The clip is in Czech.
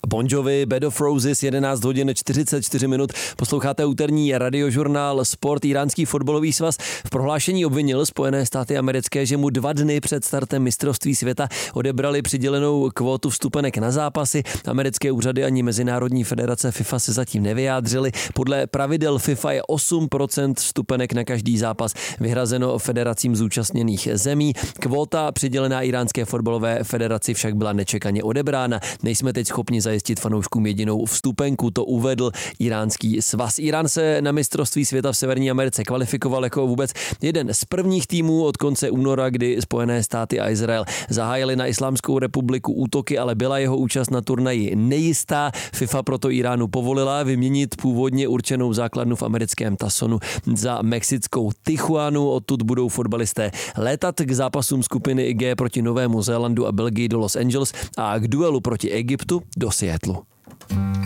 Bon Jovi, Bed of Roses, 11 hodin 44 minut. Posloucháte úterní radiožurnál Sport. Iránský fotbalový svaz v prohlášení obvinil Spojené státy americké, že mu 2 dny před startem mistrovství světa odebrali přidělenou kvótu vstupenek na zápasy. Americké úřady ani Mezinárodní federace FIFA se zatím nevyjádřili. Podle pravidel FIFA je 8% vstupenek na každý zápas vyhrazeno federacím zúčastněných zemí. Kvóta přidělená Iránské fotbalové federaci však byla nečekaně odebrána. Nejsme teď schopni zajistit fanouškům jedinou vstupenku, to uvedl iránský svaz. Irán se na mistrovství světa v Severní Americe kvalifikoval jako vůbec jeden z prvních týmů od konce února, kdy Spojené státy a Izrael zahájili na Islámskou republiku útoky, ale byla jeho účast na turnaji nejistá. FIFA proto Iránu povolila vyměnit původně určenou základnu v americkém Tucsonu za mexickou Tijuanu. Odtud budou fotbalisté létat k zápasům skupiny G proti Novému Zélandu a Belgii do Los Angeles a k duelu proti Egyptu do Seattlu.